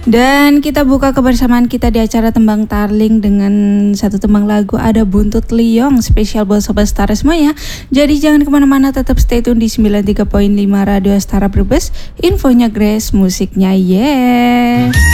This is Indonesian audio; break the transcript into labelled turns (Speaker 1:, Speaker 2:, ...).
Speaker 1: Dan kita buka kebersamaan kita di acara Tembang Tarling dengan satu tembang lagu Ada Buntut Liong, spesial buat Sobat Setara semua ya. Jadi jangan kemana-mana, tetap stay tune di 93.5 Radio Astara Brebes. Infonya Grace, musiknya yeah.